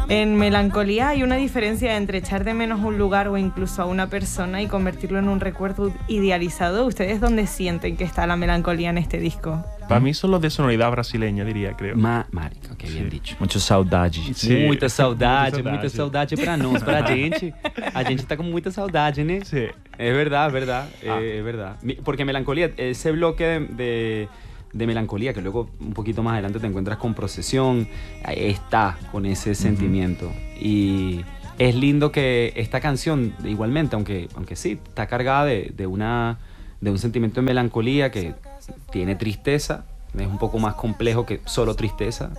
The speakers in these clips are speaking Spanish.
En Melancolía hay una diferencia entre echar de menos un lugar o incluso a una persona y convertirlo en un recuerdo idealizado. ¿Ustedes dónde sienten que está la melancolía en este disco? Para mí son los de sonoridad brasileña, diria, creo. Marica, que bien dicho. Muita saudade. Sim. Muita saudade pra nós, pra gente. A gente tá com muita saudade, né? Sí. Es verdad, es verdad. Porque Melancolía, ese bloque de Melancolía, que luego un poquito más adelante te encuentras con Procesión, está con ese sentimiento. Y es lindo que esta canción, igualmente, aunque sí, está cargada de un sentimiento de melancolía que tiene tristeza, es un poco más complejo que solo tristeza.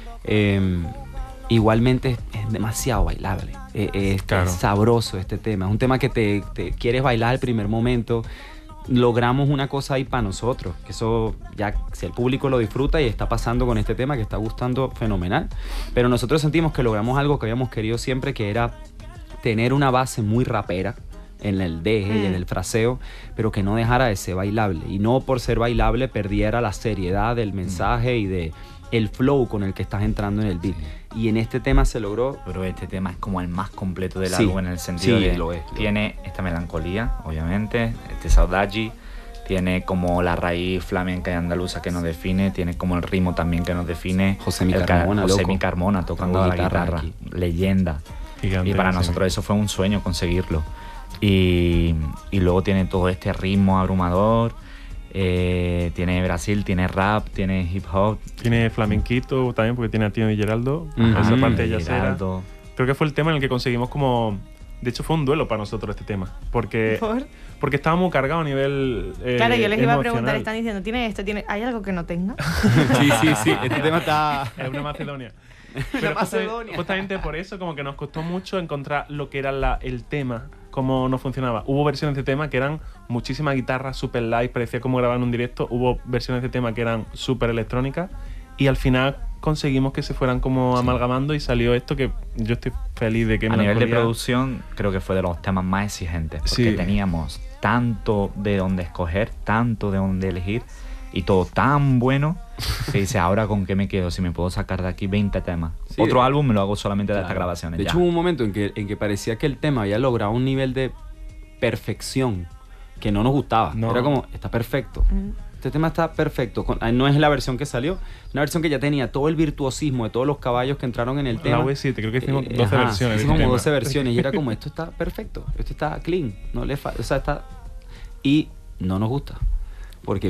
Igualmente es demasiado bailable, Claro. es sabroso este tema, es un tema que te quieres bailar al primer momento. Logramos una cosa ahí para nosotros, que eso ya, si el público lo disfruta y está pasando con este tema, que está gustando fenomenal, pero nosotros sentimos que logramos algo que habíamos querido siempre, que era tener una base muy rapera en el deje y en el fraseo, pero que no dejara de ser bailable, y no por ser bailable perdiera la seriedad del mensaje y de el flow con el que estás entrando en el beat. Y en este tema se logró. Pero este tema es como el más completo del Sí, álbum, en el sentido sí, de lo es. tiene esta melancolía, obviamente, este saudade, tiene como la raíz flamenca y andaluza que nos define, tiene como el ritmo también que nos define. José Mi Carmona, José loco. Mi Carmona tocando Con la guitarra, aquí. leyenda. Gigante, Y para sí. nosotros eso fue un sueño conseguirlo. Y luego tiene todo este ritmo abrumador, tiene Brasil, tiene rap, tiene hip hop. Tiene flamenquito también, porque tiene a Tino y Geraldo. Ujú. Esa parte ya será. Geraldo. Creo que fue el tema en el que conseguimos como... De hecho, fue un duelo para nosotros este tema. Porque estábamos cargados a nivel Claro, yo les iba a preguntar, emocional. están diciendo, ¿tiene esto? ¿Hay algo que no tenga? Sí, este tema está... Es una Macedonia. Pero Macedonia. justamente por eso como que nos costó mucho encontrar lo que era el tema, cómo no funcionaba. Hubo versiones de tema que eran muchísimas guitarras super live, parecía como grabar en un directo. Hubo versiones de tema que eran súper electrónicas y al final conseguimos que se fueran como amalgamando y salió esto que yo estoy feliz de que A nivel de Melancolía... producción, creo que fue de los temas más exigentes, porque Sí. teníamos tanto de dónde escoger, tanto de dónde elegir, y todo tan bueno, que dice, ahora con qué me quedo, si me puedo sacar de aquí 20 temas. Sí, Otro álbum me lo hago solamente de estas Claro. grabaciones. De ya. hecho, hubo un momento en que parecía que el tema había logrado un nivel de perfección que no nos gustaba. No. Era como, está perfecto. Este tema está perfecto. No es la versión que salió, una versión que ya tenía todo el virtuosismo de todos los caballos que entraron en el tema. La V7, creo que hicimos 12 Ajá, versiones. de hicimos este como tema. 12 versiones y era como, esto está perfecto, esto está clean, no le o sea, está... Y no nos gusta, porque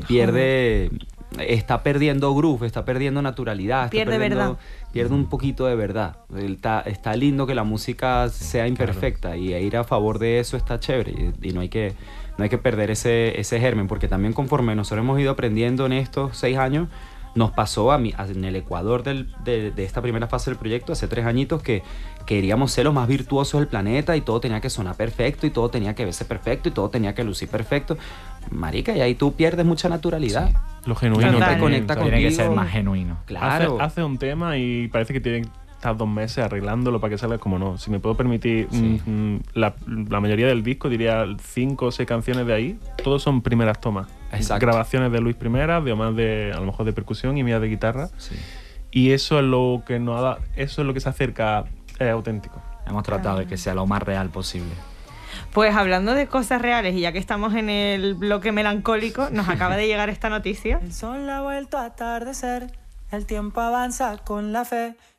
está perdiendo groove, está perdiendo naturalidad, Pierde verdad. Pierde un poquito de verdad. Está lindo que la música sea imperfecta y ir a favor de eso está chévere y no hay que perder ese germen, porque también conforme nosotros hemos ido aprendiendo en estos 6 años, nos pasó en el Ecuador de esta primera fase del proyecto, hace 3 añitos, que queríamos ser los más virtuosos del planeta y todo tenía que sonar perfecto y todo tenía que verse perfecto y todo tenía que lucir perfecto. Marica, y ahí tú pierdes mucha naturalidad. Lo genuino Total. también, Conecta ¿sabes? Tiene que contigo. ser más genuino. Claro. Hace un tema y parece que tienen que estar 2 meses arreglándolo para que salga como no. Si me puedo permitir, Sí. la mayoría del disco, diría 5 o 6 canciones de ahí, todos son primeras tomas. Exacto. Grabaciones de Luis primeras, de Omar a lo mejor de percusión y mías de guitarra. Sí. Y eso es lo que nos da, eso es lo que se acerca auténtico. Hemos tratado de que sea lo más real posible. Pues hablando de cosas reales, y ya que estamos en el bloque melancólico, nos acaba de llegar esta noticia. El sol ha vuelto a atardecer, el tiempo avanza con la fe